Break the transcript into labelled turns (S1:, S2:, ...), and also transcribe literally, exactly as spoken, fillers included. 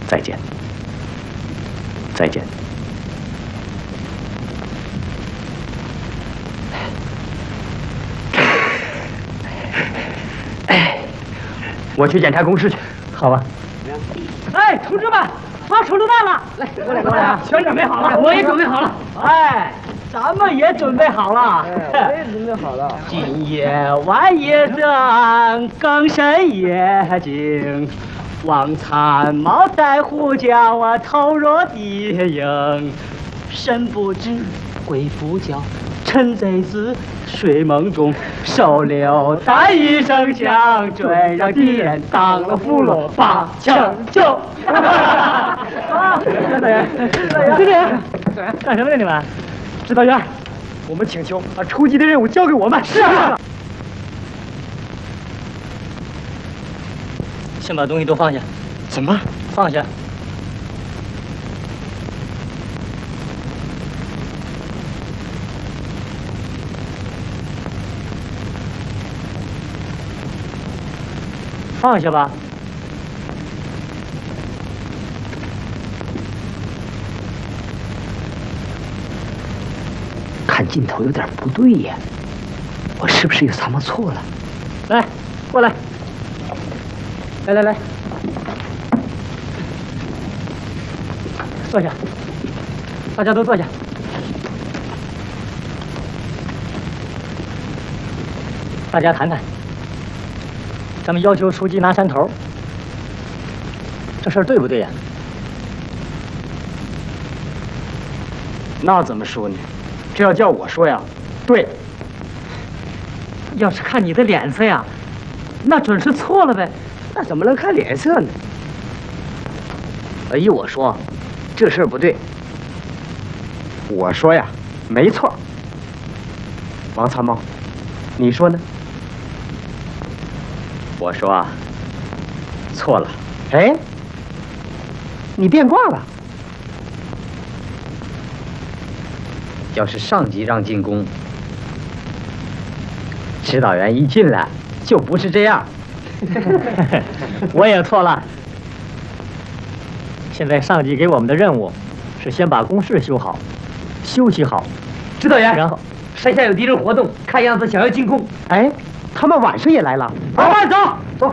S1: 再见，再见。哎，我去检查公事去。好吧。
S2: 哎，同志们，发手榴弹了！来，过来，过来，全准备好了，我也准备好了。哎，咱们也准备好了。
S3: 我也准备好了。
S2: 今夜晚夜正，更深夜静。望残茅在呼叫我头若敌影，身不知鬼不叫，臣贼子睡梦中，手榴弹一声响，准让敌人当了俘虏把枪救。啊，指导员，指导员，指导员，干什么呢你们？指导员，我们请求把出击的任务交给我们。是啊。先把东西都放下。
S1: 怎么？
S2: 放下。放下吧。
S1: 看劲头有点不对呀，我是不是有什么错了？
S2: 来，过来。来来来，坐下，大家都坐下。大家谈谈，咱们要求书记拿山头，这事儿对不对呀？
S1: 那怎么说呢？这要叫我说呀，对。
S2: 要是看你的脸色呀，那准是错了呗。
S3: 那怎么能看脸色呢？
S1: 依我说，这事儿不对。我说呀，没错。王参谋，你说呢？我说啊，错了。哎，你变卦了？要是上级让进攻，指导员一进来就不是这样。
S2: 我也错了。现在上级给我们的任务是先把工事修好，休息好。
S3: 指导员，
S2: 然后
S3: 山下有敌人活动，看样子想要进攻。
S1: 哎，他们晚上也来了。
S2: 往外走。